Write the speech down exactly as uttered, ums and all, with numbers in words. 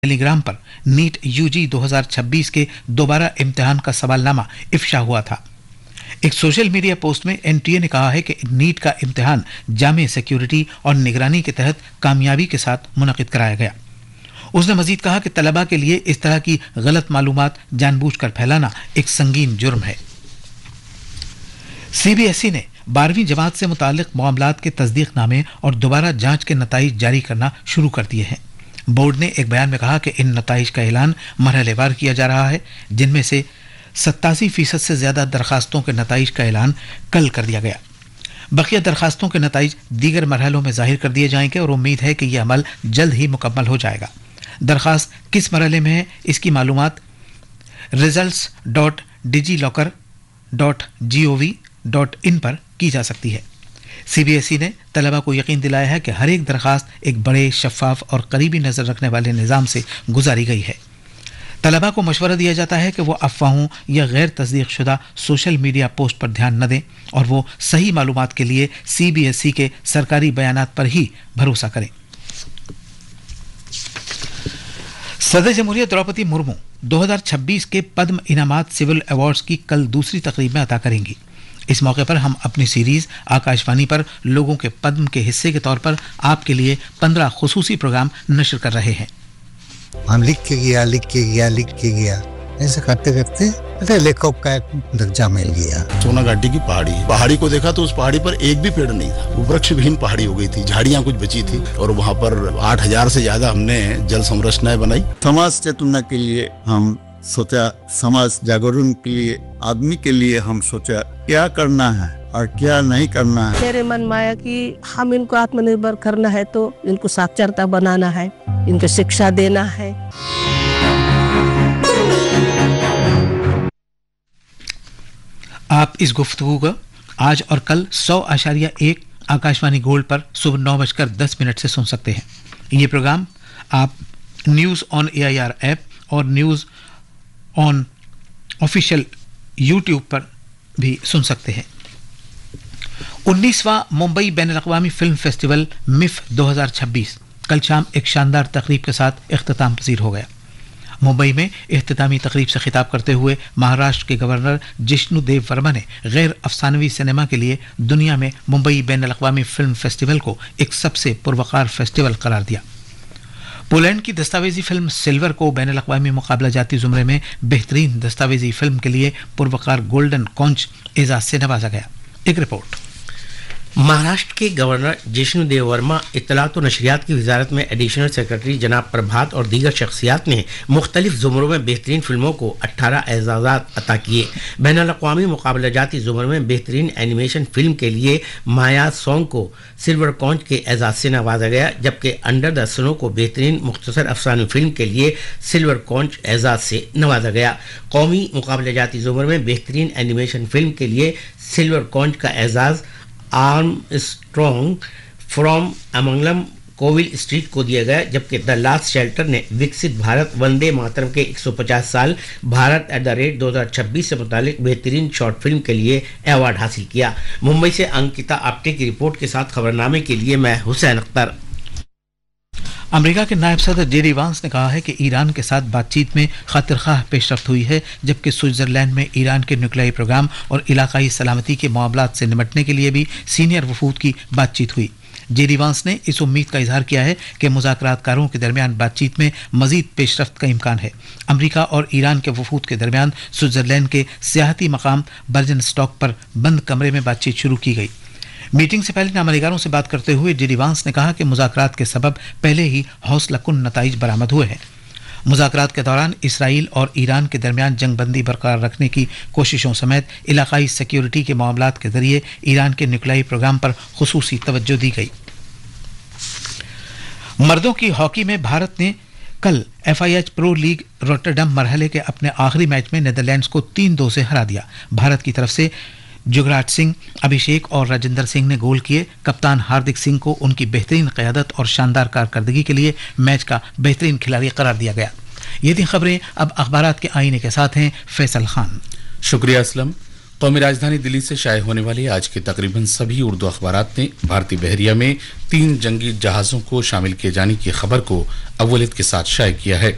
Telegram पर NEET UG दो हज़ार छब्बीस के दोबारा इम्तिहान का सवालनामा इफ्शा हुआ था। एक सोशल मीडिया पोस्ट में एनटीए ने कहा है कि नीट का इम्तिहान जामे सिक्योरिटी और निगरानी के तहत कामयाबी के साथ मुनक़िद कराया गया। उसने मजीद कहा कि तलबा के लिए इस तरह की गलत मालूमात जानबूझकर फैलाना एक संगीन जुर्म है। सीबीएसई ने बारहवीं जमात से मुताल्लिक मामलात के तस्दीकनामे और दोबारा जांच के नताइज जारी करना शुरू कर दिए हैं। बोर्ड ने एक बयान में कहा कि इन नताइज का ऐलान मरहलेवार किया जा रहा है, जिनमें से सत्तासी फीसद से ज्यादा दरखास्तों के नताइज का ऐलान कल कर दिया गया। बकिया दरखास्तों के नताइज दीगर मरहलों में जाहिर कर दिए जाएंगे और उम्मीद है कि यह अमल जल्द ही मुकम्मल हो जाएगा। दरखास्त किस मरहले में है, इसकी मालूमात results dot digi locker dot G O V dot in पर की जा सकती है। सीबीएसई ने तलबा को यकीन दिलाया है कि हर एक दरखास्त एक बड़े, शफाफ और करीबी नजर रखने वाले निज़ाम से गुजारी गई है। तलबा को मशवरा दिया जाता है कि वो अफवाहों या गैर तस्दीक शुदा सोशल मीडिया पोस्ट पर ध्यान न दें और वो सही मालूमात के लिए सीबीएसई के सरकारी बयानात पर ही भरोसा करें। सदर जमहूरियत द्रौपदी मुर्मू दो हज़ार छब्बीस के पद्म इनामात सिविल अवार्ड्स की कल दूसरी तकरीब में अता करेंगी। इस मौके पर हम अपनी सीरीज आकाशवाणी पर लोगों के पद्म के हिस्से के तौर पर आपके लिए पंद्रह खुसूसी प्रोग्राम नशर कर रहे हैं। हम लिख के गया लिख के गया लिख के गया ऐसे करते करते अरे लेखक का एक दर्जा मिल गया। सोना घाटी की पहाड़ी पहाड़ी को देखा तो उस पहाड़ी पर एक भी पेड़ नहीं था, वो वृक्ष विहीन पहाड़ी हो गई थी, झाड़ियां कुछ बची थी और वहाँ पर आठ हजार से ज्यादा हमने जल संरचनाएं बनाई। समाज चेतना के लिए हम सोचा, समाज जागरण के लिए, आदमी के लिए हम सोचा क्या करना है और क्या नहीं करना है। मेरे मन में आया कि हम इनको आत्मनिर्भर करना है तो इनको साक्षरता बनाना है, इनको शिक्षा देना है। आप इस गुफ्तगू को आज और कल सौ आशारिया एक आकाशवाणी गोल्ड पर सुबह नौ बजकर दस मिनट से सुन सकते हैं। ये प्रोग्राम आप news on A I R app और न्यूज ऑन ऑफिशियल यूट्यूब पर भी सुन सकते हैं। उन्नीसवां मुंबई बैनुल-अक़वामी फिल्म फेस्टिवल मिफ दो हज़ार छब्बीस कल शाम एक शानदार तकरीब के साथ इख्तिताम पजीर हो गया। मुंबई में इख्तितामी तकरीब से खिताब करते हुए महाराष्ट्र के गवर्नर जिष्णु देव वर्मा ने गैर अफसानवी सिनेमा के लिए दुनिया में मुंबई बैनुल-अक़वामी फिल्म फेस्टिवल को एक सबसे पुरवकार फेस्टिवल करार दिया। पोलैंड की दस्तावेजी फिल्म सिल्वर को बैनुल-अक़वामी मुकाबला जाती जुमरे में बेहतरीन दस्तावेजी फिल्म के लिए पुरवकार गोल्डन कॉन्च एजाज से नवाजा गया। एक रिपोर्ट। महाराष्ट्र के गवर्नर जिष्णु देव वर्मा, इत्तलात और नशरियात की वजारत में एडिशनल सेक्रेटरी जनाब प्रभात और दीगर शख्सियात ने मुख्तलिफ जुमरों में बेहतरीन फिल्मों को अट्ठारह एजाज़ात अता किए। बैनुल-अक़वामी मुकाबला जाती जुमरे में बेहतरीन एनिमेशन फिल्म के लिए माया सॉन्ग को सिल्वर कॉन्च के एजाज से नवाजा गया, जबकि अंडर द स्नो को बेहतरीन मुख्तसर अफसानी फिल्म के लिए सिल्वर कॉन्च एजाज से नवाजा गया। कौमी मुकाबला जाती जुमरे में बेहतरीन एनिमेशन फिल्म के लिए सिल्वर कॉन्च का Ejaz arm strong from अमंगलम Kovil street को दिया गया, जबकि द लास्ट शेल्टर ने विकसित भारत वंदे मातरम के एक सौ पचास साल भारत एट द रेट दो हज़ार छब्बीस से मुतालिक बेहतरीन शॉर्ट फिल्म के लिए अवार्ड हासिल किया। मुंबई से अंकिता आप्टे की रिपोर्ट के साथ खबरनामे के लिए मैं हुसैन अख्तर। अमेरिका के नायब सदर जेडी वांस ने कहा है कि ईरान के साथ बातचीत में खातिरख्वाह पेशरफ्त हुई है, जबकि स्विट्जरलैंड में ईरान के न्यूक्लियाई प्रोग्राम और इलाकाई सलामती के मामलात से निपटने के लिए भी सीनियर वफूद की बातचीत हुई। जेडी वांस ने इस उम्मीद का इजहार किया है कि मुज़ाकरातकारों के दरमियान बातचीत में मजीद पेशरफ्त का इम्कान है। अमेरिका और ईरान के वफूद के दरमियान स्विट्जरलैंड के सियाहती मकाम बर्जन स्टॉक पर बंद कमरे में बातचीत शुरू की गई। मीटिंग से पहले नामनिगारों से बात करते हुए जेडी वांस ने कहा कि मुज़ाकरात के सबब पहले ही हौसला कुन नताइज बरामद हुए हैं। मुज़ाकरात के दौरान इसराइल और ईरान के दरमियान जंगबंदी बरकरार रखने की कोशिशों समेत इलाकाई सिक्योरिटी के मामलात के जरिए ईरान के न्यूक्लियाई प्रोग्राम पर खुसूसी तवज्जो दी गई। मर्दों की हॉकी में भारत ने कल F I H pro league Rotterdam मरहले के अपने आखिरी मैच में नीदरलैंड्स को तीन दो से हरा दिया। भारत की तरफ से जुगराज सिंह, अभिषेक और राजेंद्र सिंह ने गोल किए। कप्तान हार्दिक सिंह को उनकी बेहतरीन क़यादत और शानदार कारकर्दगी के लिए मैच का बेहतरीन खिलाड़ी करार दिया गया। ये थी खबरें। अब अखबारात के आईने के साथ हैं फैसल खान। शुक्रिया असलम। कौमी राजधानी दिल्ली से शाये होने वाली आज के तकरीबन सभी उर्दू अखबारात ने भारतीय बहरिया में तीन जंगी जहाज़ों को शामिल किए जाने की खबर को अव्वलियत के साथ शाये किया है।